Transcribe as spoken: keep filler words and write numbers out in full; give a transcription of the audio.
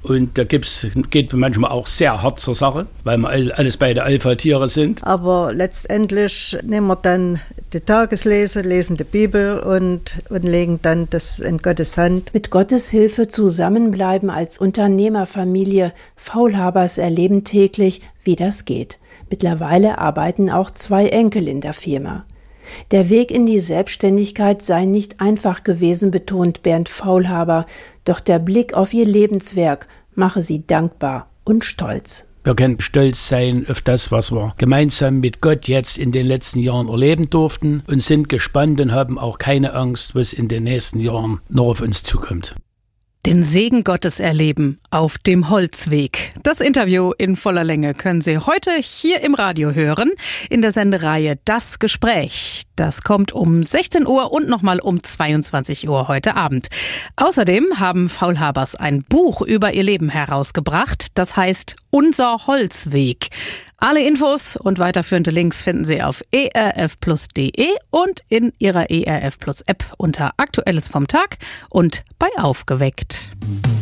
Und da gibt's, geht manchmal auch sehr hart zur Sache, weil wir alles beide Alpha-Tiere sind. Aber letztendlich nehmen wir dann die Tageslese, lesen die Bibel und, und legen dann das in Gottes Hand. Mit Gottes Hilfe zusammenbleiben als Unternehmerfamilie. Faulhabers erleben täglich, wie das geht. Mittlerweile arbeiten auch zwei Enkel in der Firma. Der Weg in die Selbstständigkeit sei nicht einfach gewesen, betont Bernd Faulhaber. Doch der Blick auf ihr Lebenswerk mache sie dankbar und stolz. Wir können stolz sein auf das, was wir gemeinsam mit Gott jetzt in den letzten Jahren erleben durften und sind gespannt und haben auch keine Angst, was in den nächsten Jahren noch auf uns zukommt. Den Segen Gottes erleben auf dem Holzweg. Das Interview in voller Länge können Sie heute hier im Radio hören, in der Sendereihe Das Gespräch. Das kommt um sechzehn Uhr und nochmal um zweiundzwanzig Uhr heute Abend. Außerdem haben Faulhabers ein Buch über ihr Leben herausgebracht. Das heißt Unser Holzweg. Alle Infos und weiterführende Links finden Sie auf e r f plus punkt d e und in Ihrer E R F Plus App unter Aktuelles vom Tag und bei Aufgeweckt.